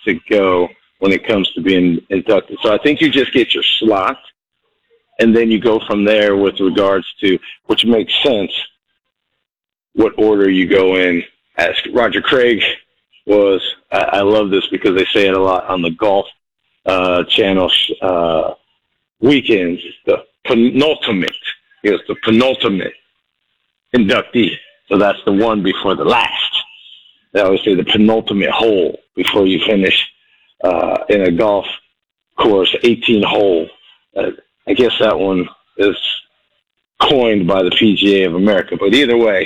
to go when it comes to being inducted. So I think you just get your slot, and then you go from there with regards to, which makes sense, what order you go in. As Roger Craig was, I love this because they say it a lot on the Golf Channel weekends, the penultimate. He was the penultimate inductee. So that's the one before the last. They always say the penultimate hole before you finish in a golf course, 18-hole. I guess that one is coined by the PGA of America. But either way,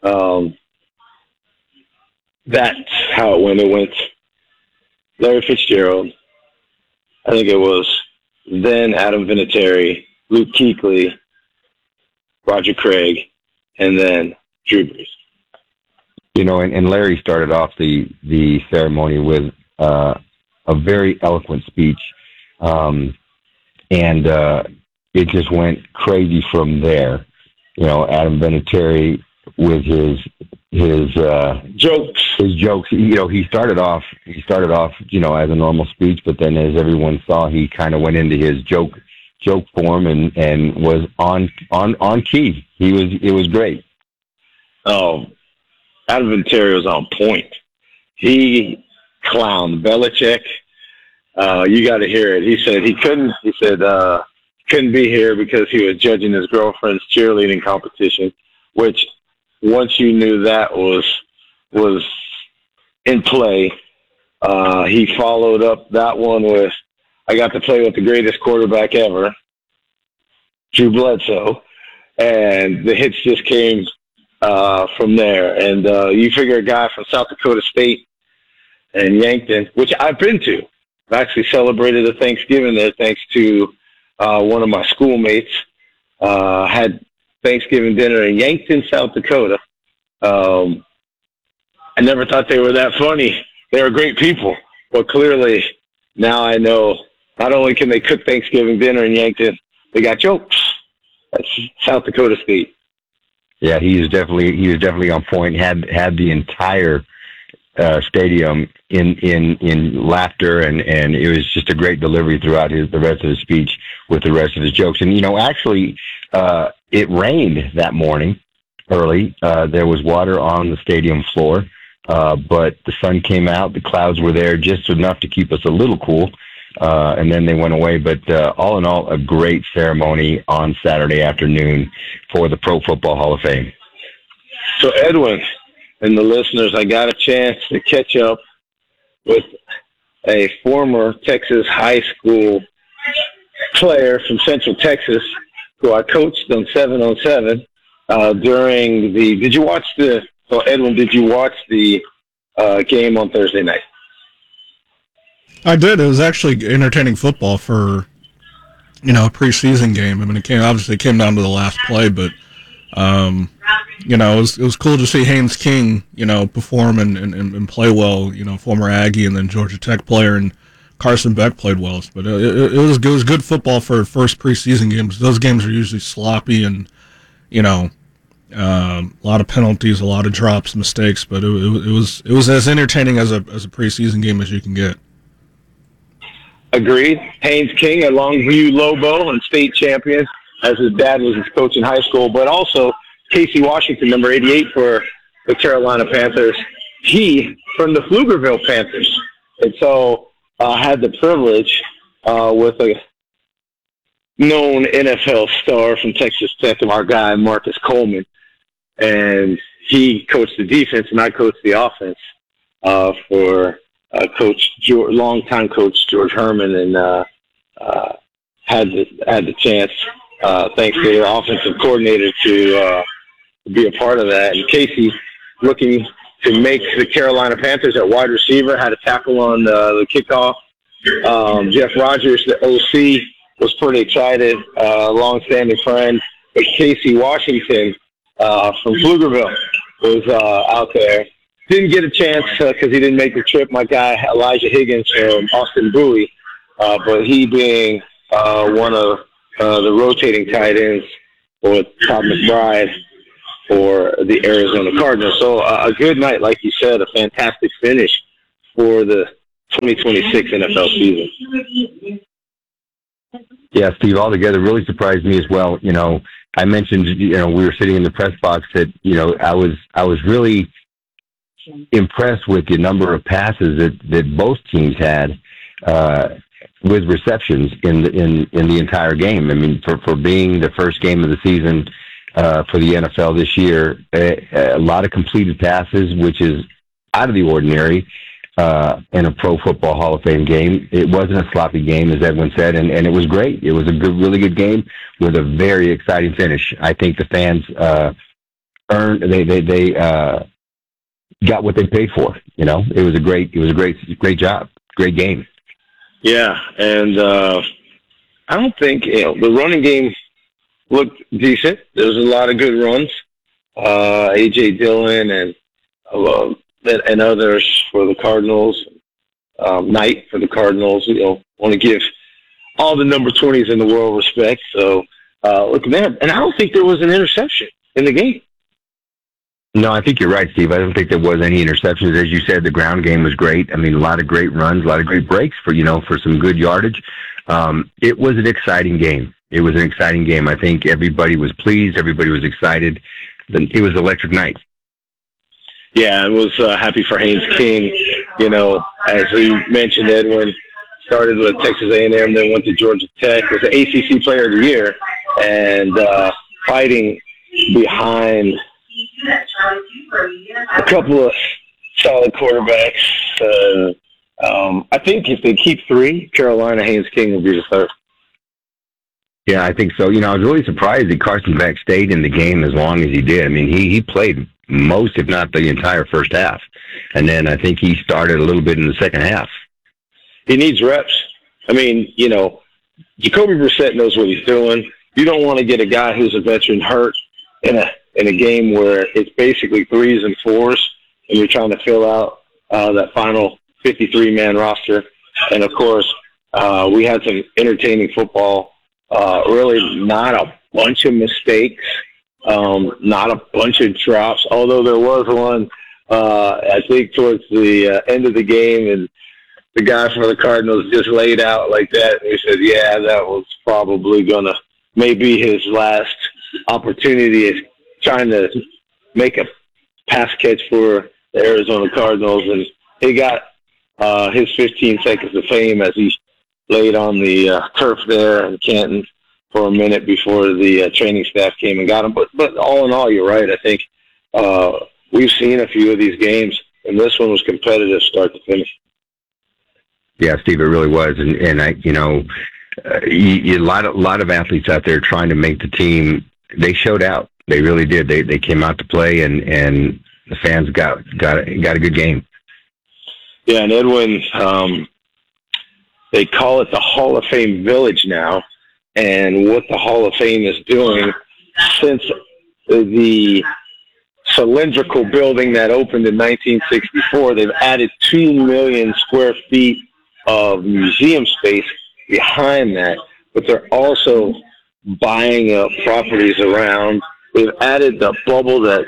that's how it went. It went Larry Fitzgerald. I think it was then Adam Vinatieri, Luke Kuechly, Roger Craig, and then Drew Brees. You know, and Larry started off the ceremony with a very eloquent speech, and it just went crazy from there. You know, Adam Vinatieri with his jokes. His jokes. You know, he started off, you know, as a normal speech, but then as everyone saw, he kind of went into his joke form and was on key. It was great. Oh, Adam Vinatieri was on point. He clowned Belichick. You got to hear it. He said couldn't be here because he was judging his girlfriend's cheerleading competition, which once you knew that was in play, he followed up that one with, I got to play with the greatest quarterback ever, Drew Bledsoe, and the hits just came from there. And you figure a guy from South Dakota State and Yankton, which I've been to. I've actually celebrated a Thanksgiving there thanks to one of my schoolmates. Had Thanksgiving dinner in Yankton, South Dakota. I never thought they were that funny. They were great people. But clearly, now I know not only can they cook Thanksgiving dinner in Yankton, they got jokes. That's South Dakota State. Yeah, he was definitely on point. Had the entire stadium in laughter, and it was just a great delivery throughout the rest of his speech with the rest of his jokes. And you know, actually, it rained that morning early. There was water on the stadium floor, but the sun came out. The clouds were there just enough to keep us a little cool. And then they went away. But all in all, a great ceremony on Saturday afternoon for the Pro Football Hall of Fame. So, Edwin and the listeners, I got a chance to catch up with a former Texas high school player from Central Texas who I coached on 7-on-7 during the – did you watch the – so, Edwin, did you watch the game on Thursday night? I did. It was actually entertaining football for, you know, a preseason game. I mean, it came down to the last play, but, you know, it was cool to see Haynes King, you know, perform and play well, you know, former Aggie and then Georgia Tech player, and Carson Beck played well. But it was good football for first preseason games. Those games are usually sloppy and, you know, a lot of penalties, a lot of drops, mistakes, but it was as entertaining as a preseason game as you can get. Agreed. Haynes King, a Longview Lobo and state champion, as his dad was his coach in high school, but also Casey Washington, number 88 for the Carolina Panthers. He from the Pflugerville Panthers. And so had the privilege with a known NFL star from Texas Tech, our guy Marcus Coleman. And he coached the defense, and I coached the offense for longtime coach George Herman, and had the chance, thanks to their offensive coordinator, to be a part of that. And Casey, looking to make the Carolina Panthers at wide receiver, had a tackle on the kickoff. Jeff Rogers, the OC, was pretty excited, long-standing friend. But Casey Washington from Pflugerville was out there. Didn't get a chance because he didn't make the trip. My guy, Elijah Higgins from Austin Bowie, but he being one of the rotating tight ends with Todd McBride for the Arizona Cardinals. So a good night, like you said, a fantastic finish for the 2026 NFL season. Yeah, Steve, altogether really surprised me as well. You know, I mentioned, you know, we were sitting in the press box that, you know, I was really impressed with the number of passes that both teams had with receptions in the entire game. I mean, for being the first game of the season for the NFL this year, a lot of completed passes, which is out of the ordinary in a Pro Football Hall of Fame game. It wasn't a sloppy game, as Edwin said, and it was great. It was a really good game with a very exciting finish. I think the fans they got what they paid for. You know, it was a great job, great game. Yeah, and I don't think the running game looked decent. There was a lot of good runs. A.J. Dillon and others for the Cardinals. Knight for the Cardinals. You know, want to give all the number 20s in the world respect. So look at that. And I don't think there was an interception in the game. No, I think you're right, Steve. I don't think there was any interceptions. As you said, the ground game was great. I mean, a lot of great runs, a lot of great breaks for some good yardage. It was an exciting game. I think everybody was pleased. Everybody was excited. It was electric night. Yeah, I was happy for Haynes King. You know, as we mentioned, Edwin started with Texas A&M, then went to Georgia Tech, was the ACC Player of the Year, and fighting behind a couple of solid quarterbacks. I think if they keep three, Carolina, Haynes King will be the third. Yeah, I think so. You know, I was really surprised that Carson Beck stayed in the game as long as he did. I mean, he played most, if not the entire first half. And then I think he started a little bit in the second half. He needs reps. I mean, you know, Jacoby Brissett knows what he's doing. You don't want to get a guy who's a veteran hurt in a game where it's basically 3s and 4s, and you're trying to fill out that final 53-man roster. And, of course, we had some entertaining football, really not a bunch of mistakes, not a bunch of drops, although there was one, I think, towards the end of the game, and the guy from the Cardinals just laid out like that, and he said, yeah, that was probably going to maybe his last opportunity is trying to make a pass catch for the Arizona Cardinals, and he got his 15 seconds of fame as he laid on the turf there in Canton for a minute before the training staff came and got him. But all in all, you're right. I think we've seen a few of these games, and this one was competitive start to finish. Yeah, Steve, it really was, and I, you know, a lot of athletes out there trying to make the team. They showed out. They really did. They came out to play, and the fans got a good game. Yeah, and Edwin, they call it the Hall of Fame Village now, and what the Hall of Fame is doing since the cylindrical building that opened in 1964, they've added 2 million square feet of museum space behind that, but they're also buying up properties around. They've added the bubble that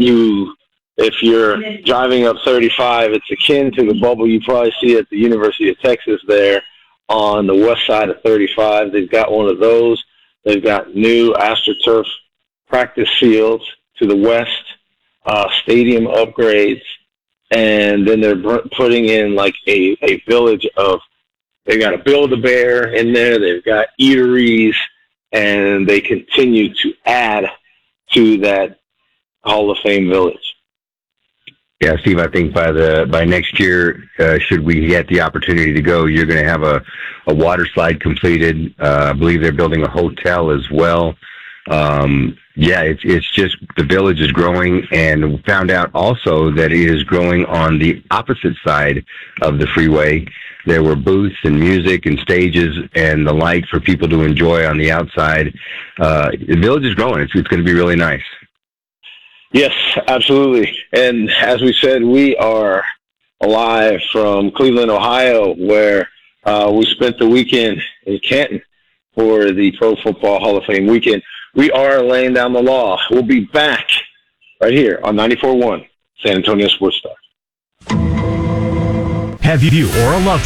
if you're driving up 35, it's akin to the bubble you probably see at the University of Texas there on the west side of 35. They've got one of those. They've got new AstroTurf practice fields to the west, stadium upgrades, and then they're putting in like a village of, they've got a Build-A-Bear in there, they've got eateries, and they continue to add to that Hall of Fame village. Yeah, Steve, I think by next year, should we get the opportunity to go, you're going to have a water slide completed. I believe they're building a hotel as well. Yeah, it's just the village is growing, and we found out also that it is growing on the opposite side of the freeway. There were booths and music and stages and the like for people to enjoy on the outside. The village is growing. It's going to be really nice. Yes, absolutely. And as we said, we are live from Cleveland, Ohio, where we spent the weekend in Canton for the Pro Football Hall of Fame weekend. We are laying down the law. We'll be back right here on 94.1 San Antonio Sports Star. Have you or a loved